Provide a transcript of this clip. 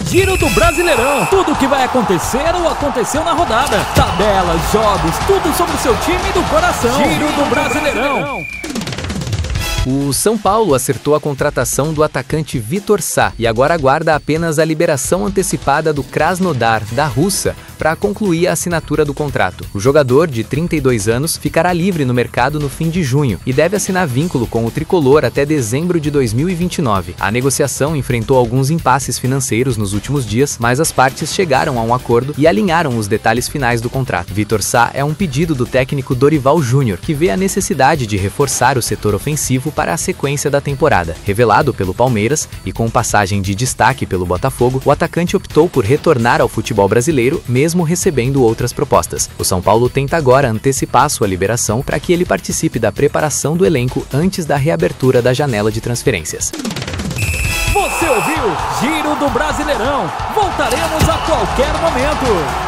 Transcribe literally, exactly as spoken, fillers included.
Giro do Brasileirão. Tudo o que vai acontecer ou aconteceu na rodada. Tabelas, jogos, tudo sobre o seu time do coração. Giro do Brasileirão. O São Paulo acertou a contratação do atacante Vitor Sá e agora aguarda apenas a liberação antecipada do Krasnodar, da Rússia, para concluir a assinatura do contrato. O jogador, de trinta e dois anos, ficará livre no mercado no fim de junho e deve assinar vínculo com o tricolor até dezembro de dois mil e vinte e nove. A negociação enfrentou alguns impasses financeiros nos últimos dias, mas as partes chegaram a um acordo e alinharam os detalhes finais do contrato. Vitor Sá é um pedido do técnico Dorival Júnior, que vê a necessidade de reforçar o setor ofensivo para a sequência da temporada. Revelado pelo Palmeiras e com passagem de destaque pelo Botafogo, o atacante optou por retornar ao futebol brasileiro, mesmo recebendo outras propostas. O São Paulo tenta agora antecipar sua liberação para que ele participe da preparação do elenco antes da reabertura da janela de transferências. Você ouviu Giro do Brasileirão. Voltaremos a qualquer momento.